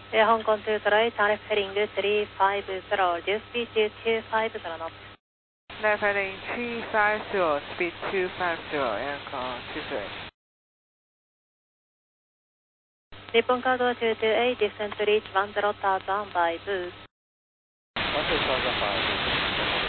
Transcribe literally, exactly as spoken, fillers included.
Air Hong Kong two zero, Chinese heading three five zero, deal speed two five zero knots. Left heading three five zero, speed two five zero, Air Hong Kong two three. Nippon Cargo two two eight, descent to reach one zero thousand by boost. one zero thousand by boost.